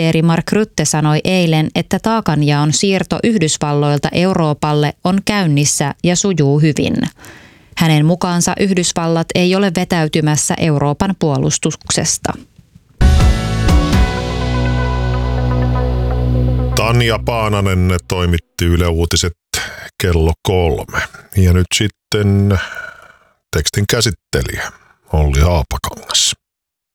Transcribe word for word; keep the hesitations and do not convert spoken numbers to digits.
pääministeri Mark Rutte sanoi eilen, että taakanjaon siirto Yhdysvalloilta Euroopalle on käynnissä ja sujuu hyvin. Hänen mukaansa Yhdysvallat ei ole vetäytymässä Euroopan puolustuksesta. Tanja Paananen toimitti Yle Uutiset kello kolme. Ja nyt sitten tekstin käsittelijä Olli Haapakangas.